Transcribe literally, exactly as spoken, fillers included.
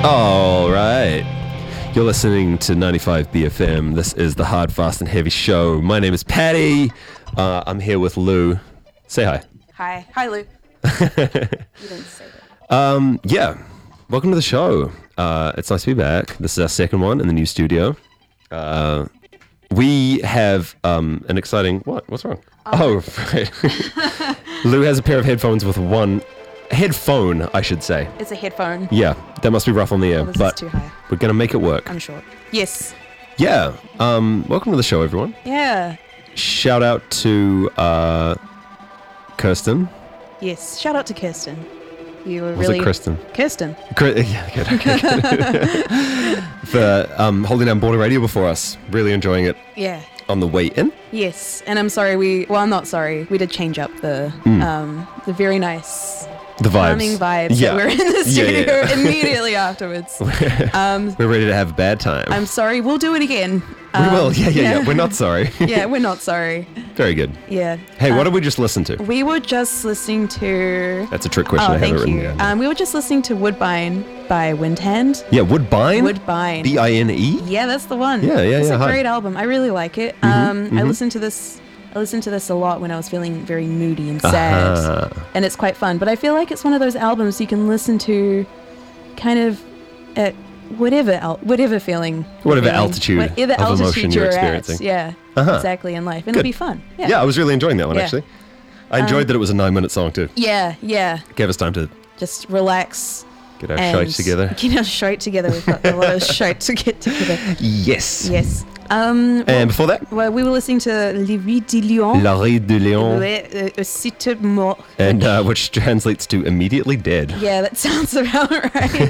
All right. You're listening to ninety-five B F M. This is the Hard, Fast and Heavy Show. My name is Patty. Uh, I'm here with Lou. Say hi. Hi. Hi, Lou. You didn't say that. Um, yeah. Welcome to the show. Uh, it's nice to be back. This is our second one in the new studio. Uh, we have um, an exciting... What? What's wrong? Oh, oh right. Lou has a pair of headphones with one... Headphone, I should say. It's a headphone. Yeah, that must be rough on the air, Oh, this but is too high. we're going to make it work. I'm sure. Yes. Yeah. Um, welcome to the show, everyone. Yeah. Shout out to uh, Kirsten. Yes. Shout out to Kirsten. You were Was really... it Kristen? Kirsten. Cri- yeah, good. Okay, good. For um, holding down Border Radio before us. Really enjoying it Yeah. on the way in. Yes. And I'm sorry we... Well, I'm not sorry. We did change up the Mm. um, the very nice... The vibes. Calming vibes Yeah. that were in the Yeah, studio yeah, yeah. immediately afterwards. Um, We're ready to have a bad time. I'm sorry. We'll do it again. we Um, will. Yeah, yeah, yeah. We're not sorry. Yeah, we're not sorry. Very good. Yeah. Hey, what Um, did we just listen to? We were just listening to... That's a trick question. Oh, I have thank it written you. down. Um, we were just listening to Woodbine by Windhand. yeah, Woodbine? Woodbine. B I N E? Yeah, that's the one. Yeah, yeah, It's yeah, a hi. great album. I really like it. um, I listened to this. I listened to this a lot when I was feeling very moody and sad, Uh-huh. and it's quite fun. But I feel like it's one of those albums you can listen to, kind of, at whatever al- whatever feeling, you're Whatever feeling, altitude whatever of altitude emotion you're at. experiencing. Yeah, Uh-huh. exactly in life, and Good. it'll be fun. Yeah, Yeah, I was really enjoying that one, Yeah. actually. I enjoyed Um, that it was a nine-minute song, too. yeah, yeah. Gave us time to Just relax. get our and shite together. Get our shite together. We've got a lot of shite to get together. Yes. Yes. Um, And before that, well, we were listening to Les Huit de Lyon. La Rue de Léon, Ouais, euh, euh, Site mort. and uh, which translates to immediately dead. Yeah, that sounds about right.